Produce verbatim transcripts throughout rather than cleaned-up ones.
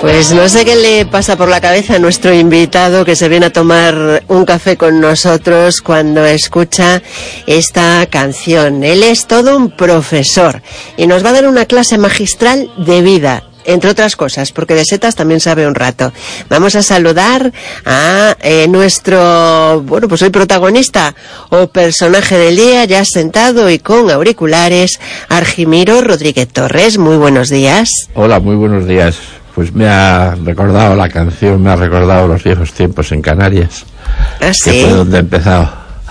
Pues no sé qué le pasa por la cabeza a nuestro invitado que se viene a tomar un café con nosotros cuando escucha esta canción. Él es todo un profesor y nos va a dar una clase magistral de vida, entre otras cosas, porque de setas también sabe un rato. Vamos a saludar a eh, nuestro, bueno, pues hoy protagonista o personaje del día, ya sentado y con auriculares, Argimiro Rodríguez Torres. Muy buenos días. Hola, muy buenos días. Pues me ha recordado la canción, me ha recordado los viejos tiempos en Canarias. ¿Ah, sí? Que fue donde he empezado.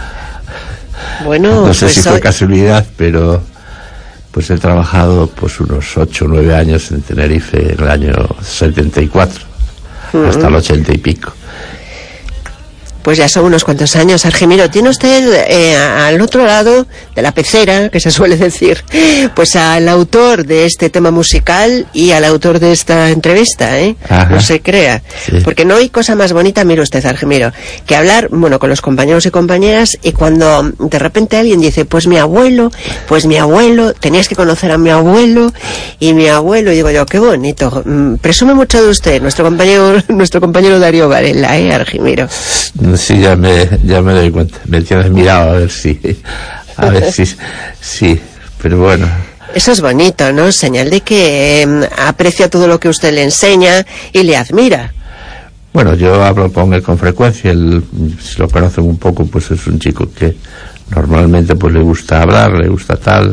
Bueno, no sé pues si fue hoy... casualidad, pero pues he trabajado pues unos ocho o nueve años en Tenerife en el año setenta y cuatro, uh-huh, hasta el ochenta y pico. Pues ya son unos cuantos años. Argimiro, tiene usted eh, al otro lado de la pecera, que se suele decir, pues al autor de este tema musical y al autor de esta entrevista, ¿eh? Ajá. No se crea. Sí. Porque no hay cosa más bonita, mire usted, Argimiro, que hablar, bueno, con los compañeros y compañeras, y cuando de repente alguien dice, pues mi abuelo, pues mi abuelo, tenías que conocer a mi abuelo, y mi abuelo, y digo yo, qué bonito. Mm, presume mucho de usted, nuestro compañero, nuestro compañero Darío Varela, ¿eh, Argimiro? Sí, ya me, ya me doy cuenta. Me tienes mirado a ver si, a ver si, sí, pero bueno. Eso es bonito, ¿no? Señal de que eh, aprecia todo lo que usted le enseña y le admira. Bueno, yo hablo con él con frecuencia. Él, si lo conocen un poco, pues es un chico que normalmente pues le gusta hablar, le gusta tal.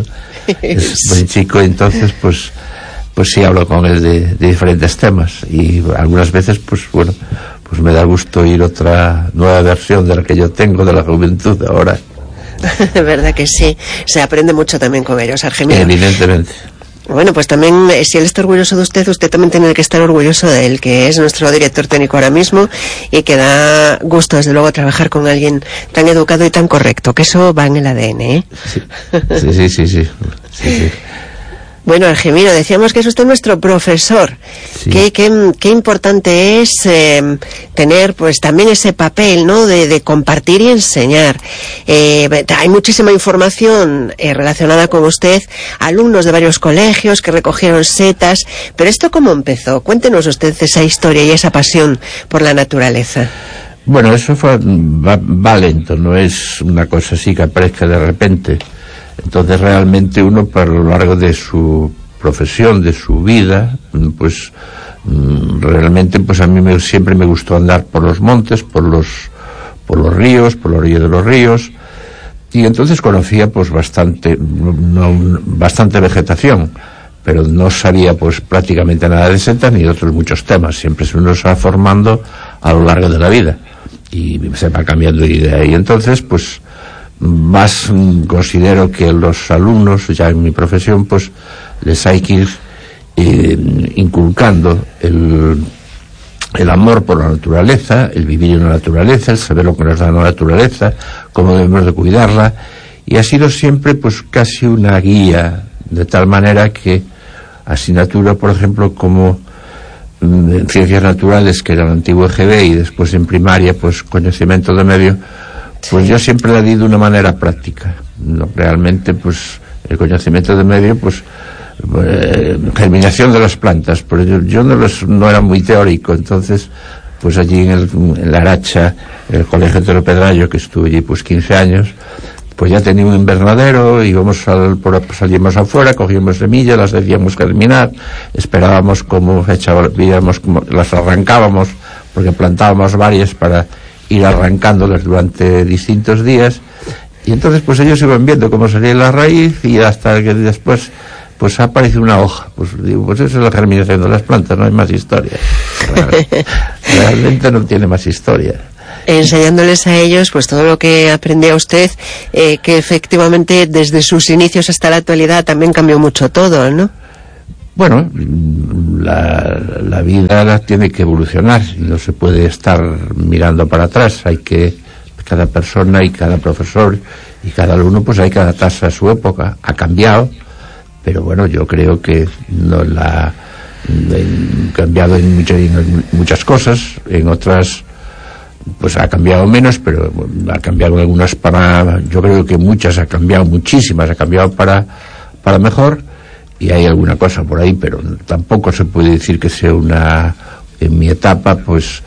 Es buen chico, entonces pues, pues sí hablo con él de, de diferentes temas y algunas veces pues bueno, pues me da gusto oír otra nueva versión de la que yo tengo de la juventud de ahora. ¿Verdad que sí? Se aprende mucho también con ellos, Argimiro. Evidentemente. Bueno, pues también, si él está orgulloso de usted, usted también tiene que estar orgulloso de él, que es nuestro director técnico ahora mismo, y que da gusto, desde luego, trabajar con alguien tan educado y tan correcto, que eso va en el A D N, ¿eh? Sí, sí, sí, sí, sí, sí, sí. Bueno, Argimiro, decíamos que es usted nuestro profesor. Sí. Qué, qué, qué importante es eh, tener, pues, también ese papel, ¿no?, de, de compartir y enseñar. Eh, hay muchísima información eh, relacionada con usted, alumnos de varios colegios que recogieron setas, pero ¿esto cómo empezó? Cuéntenos usted esa historia y esa pasión por la naturaleza. Bueno, eso fue, va, va lento, no es una cosa así que aparezca de repente. Entonces realmente uno, por lo largo de su profesión, de su vida, pues realmente pues a mí me, siempre me gustó andar por los montes, por los por los ríos, por la orilla de los ríos, y entonces conocía pues bastante no, bastante vegetación, pero no sabía pues prácticamente nada de setas ni de otros muchos temas. Siempre uno se va formando a lo largo de la vida y se va cambiando de idea, y entonces pues más considero que los alumnos, ya en mi profesión, pues les hay que ir eh, inculcando el, el amor por la naturaleza, el vivir en la naturaleza, el saber lo que nos da la naturaleza, cómo debemos de cuidarla, y ha sido siempre pues casi una guía, de tal manera que asignatura, por ejemplo, como en ciencias naturales, que era el antiguo E G B, y después en primaria pues conocimiento de medio, pues yo siempre le di de una manera práctica. No, realmente pues el conocimiento de medio, pues eh, germinación de las plantas, pero yo, yo no, los, no era muy teórico. Entonces pues allí en, el, en la Aracha, en el colegio Tero Pedrayo, que estuve allí pues quince años, pues ya tenía un invernadero, íbamos al, por, salíamos afuera, cogíamos semillas, las decíamos germinar, esperábamos como echábamos, como las arrancábamos, porque plantábamos varias para ir arrancándolas durante distintos días, y entonces pues ellos iban viendo cómo salía la raíz, y hasta que después pues aparece una hoja. Pues digo, pues eso es la germinación de las plantas, no hay más historia. Realmente no tiene más historia. Enseñándoles a ellos pues todo lo que aprendía usted, eh, que efectivamente desde sus inicios hasta la actualidad también cambió mucho todo, ¿no? Bueno, la, la vida la tiene que evolucionar, no se puede estar mirando para atrás. Hay que, cada persona y cada profesor y cada alumno pues hay que adaptarse a su época. Ha cambiado, pero bueno, yo creo que no la ha cambiado en muchas, en muchas cosas, en otras pues ha cambiado menos, pero ha cambiado algunas para, yo creo que muchas ha cambiado, muchísimas ha cambiado para, para mejor. y hay alguna cosa por ahí, pero tampoco se puede decir que sea una... En mi etapa, pues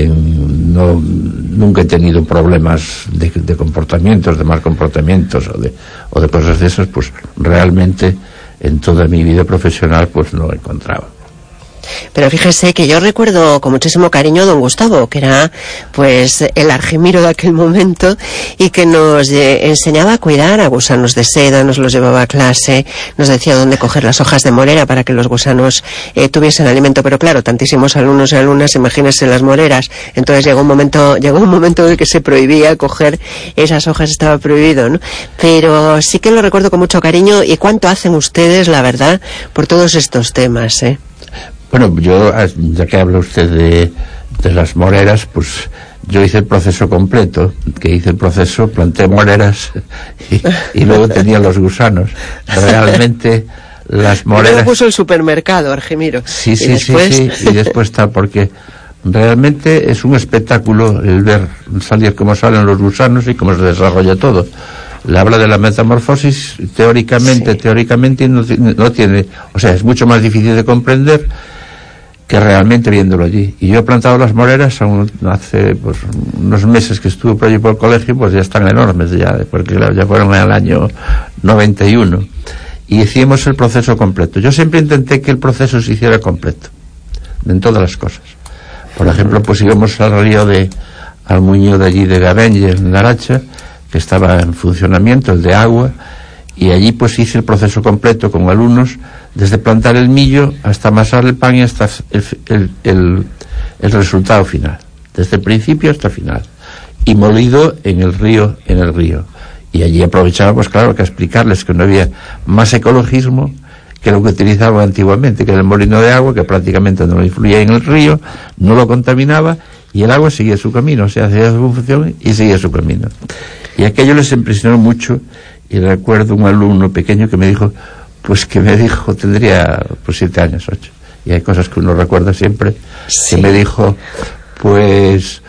en, no, nunca he tenido problemas de, de comportamientos, de mal comportamientos o de, o de cosas de esas, pues realmente en toda mi vida profesional pues no he encontrado. Pero fíjese que yo recuerdo con muchísimo cariño a don Gustavo, que era pues el Argimiro de aquel momento y que nos eh, enseñaba a cuidar a gusanos de seda, nos los llevaba a clase, nos decía dónde coger las hojas de morera para que los gusanos eh, tuviesen alimento. Pero claro, tantísimos alumnos y alumnas, imagínense las moreras. Entonces llegó un momento, llegó un momento en el que se prohibía coger esas hojas, estaba prohibido, ¿no? Pero sí que lo recuerdo con mucho cariño. ¿Y cuánto hacen ustedes, la verdad, por todos estos temas, eh? Bueno, yo, ya que habla usted de, de las moreras, pues yo hice el proceso completo, que hice el proceso, planté moreras y, y luego tenía los gusanos. Realmente las moreras... Luego puso el supermercado, Argimiro. Sí, sí, después... sí, sí, y después tal, porque realmente es un espectáculo el ver salir cómo salen los gusanos y cómo se desarrolla todo. Le habla de la metamorfosis, teóricamente, sí. teóricamente no, no tiene, o sea, es mucho más difícil de comprender que realmente viéndolo allí. Y yo he plantado las moreras aún hace pues unos meses que estuve por allí por el colegio, pues ya están enormes ya, porque ya fueron en el año noventa y uno. Y hicimos el proceso completo. Yo siempre intenté que el proceso se hiciera completo, en todas las cosas. Por ejemplo, pues íbamos al río de Almuño de allí de Gabenlle, en Laracha, que estaba en funcionamiento, el de agua, y allí pues hice el proceso completo con alumnos, desde plantar el millo hasta amasar el pan y hasta el, el, el, el resultado final, desde el principio hasta el final, y molido en el río, en el río. Y allí aprovechaba, pues claro, que explicarles que no había más ecologismo que lo que utilizaban antiguamente, que era el molino de agua, que prácticamente no influía en el río, no lo contaminaba, y el agua seguía su camino, o sea, hacía su función y seguía su camino. Y aquello les impresionó mucho, y recuerdo un alumno pequeño que me dijo, pues que me dijo, tendría pues siete años, ocho, y hay cosas que uno recuerda siempre, sí. Que me dijo, pues,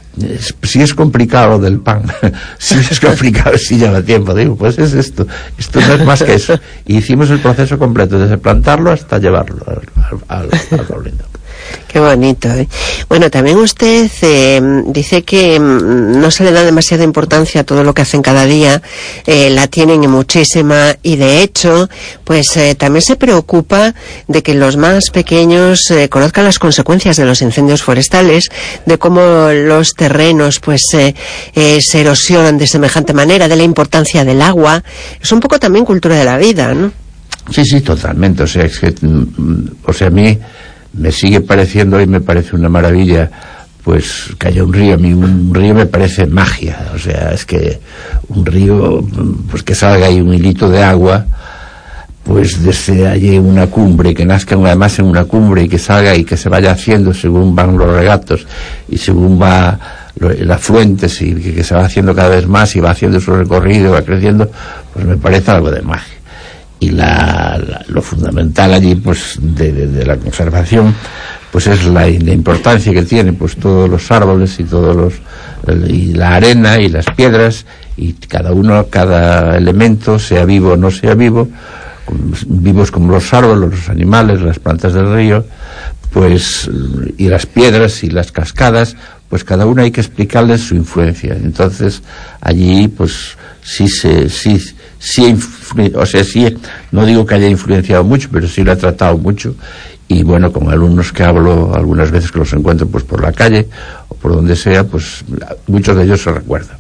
si es complicado del pan, si es complicado, si lleva tiempo, digo, pues es esto, esto no es más que eso. Y hicimos el proceso completo, desde plantarlo hasta llevarlo al, al, al molino. Qué bonito, ¿eh? Bueno, también usted eh, dice que mm, no se le da demasiada importancia a todo lo que hacen cada día, eh, la tienen muchísima, y de hecho, pues eh, también se preocupa de que los más pequeños eh, conozcan las consecuencias de los incendios forestales, de cómo los terrenos pues eh, eh, se erosionan de semejante manera, de la importancia del agua. Es un poco también cultura de la vida, ¿no? Sí, sí, totalmente. O sea, es que, o sea, a mí me sigue pareciendo y me parece una maravilla pues que haya un río. A mí un río me parece magia, o sea, es que un río, pues que salga ahí un hilito de agua, pues desde allí una cumbre, que nazca además en una cumbre y que salga y que se vaya haciendo según van los regatos y según va las fuentes, y que, que se va haciendo cada vez más y va haciendo su recorrido, va creciendo, pues me parece algo de magia. Y la, la, lo fundamental allí pues de, de, de la conservación pues es la, la importancia que tiene pues todos los árboles y todos los el, y la arena y las piedras, y cada uno, cada elemento, sea vivo o no sea vivo, vivos como los árboles, los animales, las plantas del río, pues, y las piedras y las cascadas, pues cada una hay que explicarles su influencia. Entonces allí pues sí se sí sí o sea sí no digo que haya influenciado mucho, pero sí lo ha tratado mucho. Y bueno, con alumnos que hablo algunas veces, que los encuentro pues por la calle o por donde sea, pues muchos de ellos se recuerdan.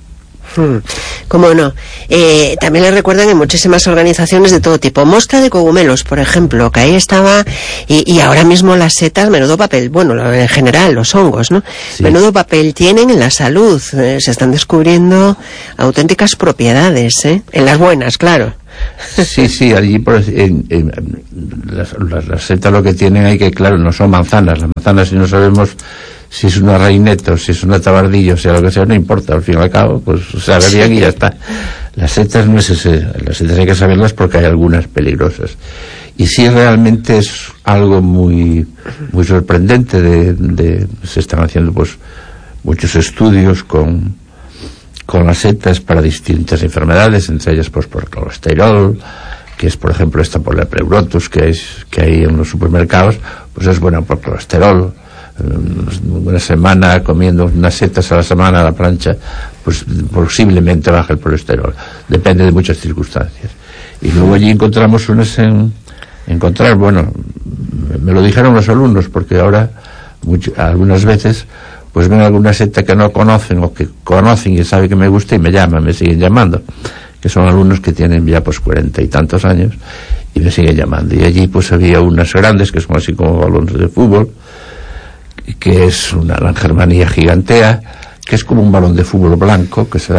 Hmm, ¿Cómo no? Eh, también le recuerdan en muchísimas organizaciones de todo tipo. Mostra de cogumelos, por ejemplo, que ahí estaba, y, y ahora mismo las setas, menudo papel, bueno, en general, los hongos, ¿no? Sí. Menudo papel tienen en la salud. Eh, se están descubriendo auténticas propiedades, ¿eh? En las buenas, claro. Sí, sí, allí por, en, en, las, las, las setas lo que tienen hay que, claro, no son manzanas. Las manzanas, si no sabemos si es una reineta o si es una tabardillo, o sea, lo que sea, no importa, al fin y al cabo, pues sabe bien y ya está. Las setas no es ese, las setas hay que saberlas porque hay algunas peligrosas. Y sí, realmente es algo muy muy sorprendente. De, de se están haciendo pues muchos estudios con con las setas para distintas enfermedades, entre ellas pues por colesterol, que es por ejemplo esta Pleurotus que, es, que hay en los supermercados, pues es buena por colesterol. Una semana comiendo unas setas a la semana a la plancha, pues posiblemente baja el colesterol, depende de muchas circunstancias. Y luego allí encontramos unas en encontrar, bueno, me lo dijeron los alumnos, porque ahora mucho, algunas veces pues ven alguna seta que no conocen o que conocen y saben que me gusta y me llaman, me siguen llamando, que son alumnos que tienen ya pues cuarenta y tantos años y me siguen llamando. Y allí pues había unas grandes que son así como balones de fútbol, que es una Langermanía gigantea, que es como un balón de fútbol blanco que se da